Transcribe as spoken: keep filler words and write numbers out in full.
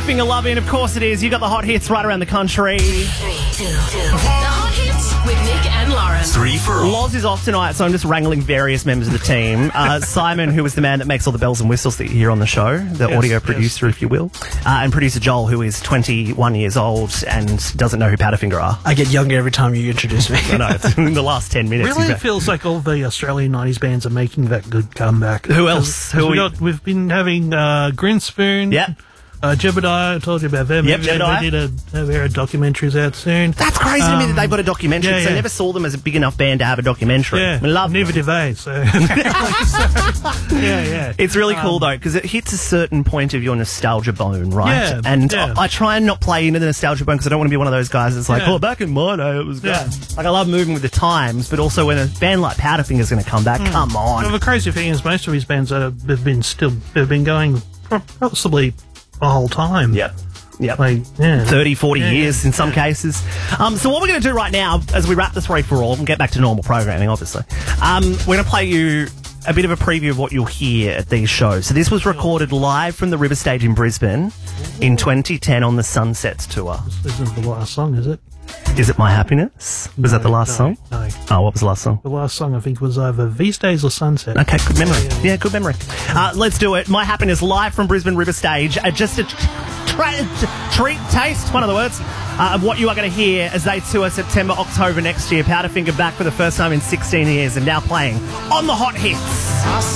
Powderfinger Lovin', of course it is. You got the hot hits right around the country. Three, two, two. The hot hits with Nick and Lauren. Three for all. Loz is off tonight, so I'm just wrangling various members of the team. Uh, Simon, who is the man that makes all the bells and whistles that you hear on the show, the Yes, audio yes. producer, if you will. Uh, and producer Joel, who is twenty-one years old and doesn't know who Powderfinger are. I get younger every time you introduce me. I know, it's in the last ten minutes. Really, You've- it feels like all the Australian nineties bands are making that good comeback. Who else? Who we we- got, we've been having uh, Grinspoon. Yep. Uh, Jebediah, I told you about them. Yep, they, Jebediah. They did a, a, a documentaries out soon. That's crazy to me that they've got a documentary, yeah, because I yeah. never saw them as a big enough band to have a documentary. Yeah, I love neither them. do they. So. yeah, yeah. It's really cool, Um, though, because it hits a certain point of your nostalgia bone, right? Yeah, and yeah. I, I try and not play into the nostalgia bone because I don't want to be one of those guys that's like, Yeah. oh, back in my day, it was good. Yeah. Like, I love moving with the times, but also when a band like Powderfinger's going to come back, come Well, on. the crazy thing is, most of his bands are, have been still have been going for possibly the whole time. Yep. Yep. Like, yeah. thirty, forty Yeah, years yeah. in some cases. Um, so what we're going to do right now, as we wrap the three for all and get back to normal programming, obviously, um, we're going to play you a bit of a preview of what you'll hear at these shows. So this was recorded live from the River Stage in Brisbane in twenty ten on the Sunsets tour. This isn't the last song, is it? Is it My Happiness? Was that the last no, song? No. Oh, what was the last song? The last song, I think, was either These Days or Sunset. Okay, good memory. Yeah, Yeah, yeah. good memory. Uh, let's do it. My Happiness live from Brisbane River Stage. Uh, just a tra- treat, taste, one of the words, uh, of what you are going to hear as they tour September, October next year. Powderfinger back for the first time in sixteen years and now playing on the hot hits.